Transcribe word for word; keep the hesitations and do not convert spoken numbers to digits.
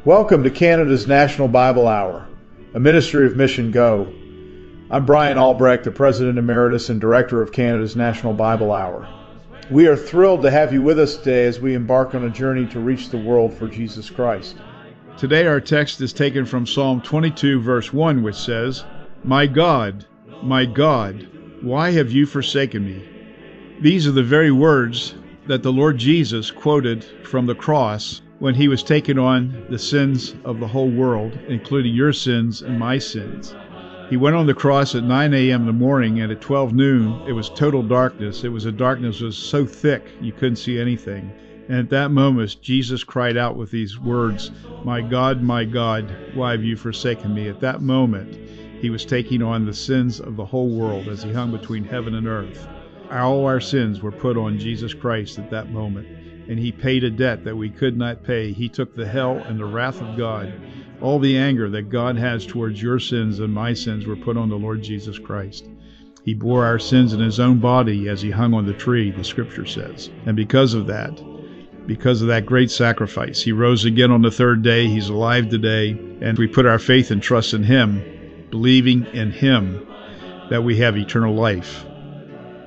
Welcome to Canada's National Bible Hour, a ministry of Mission Go. I'm Brian Albrecht, the President Emeritus and Director of Canada's National Bible Hour. We are thrilled to have you with us today as we embark on a journey to reach the world for Jesus Christ. Today our text is taken from Psalm twenty-two, verse one, which says, "My God, my God, why have you forsaken me?" These are the very words that the Lord Jesus quoted from the cross when he was taking on the sins of the whole world, including your sins and my sins. He went on the cross at nine a.m. in the morning, and at twelve noon, it was total darkness. It was a darkness that was so thick you couldn't see anything. And at that moment, Jesus cried out with these words, "My God, my God, why have you forsaken me?" At that moment, he was taking on the sins of the whole world as he hung between heaven and earth. All our sins were put on Jesus Christ at that moment, and he paid a debt that we could not pay. He took the hell and the wrath of God. All the anger that God has towards your sins and my sins were put on the Lord Jesus Christ. He bore our sins in his own body as he hung on the tree, the scripture says. And because of that, because of that great sacrifice, he rose again on the third day. He's alive today, and we put our faith and trust in him, believing in him that we have eternal life.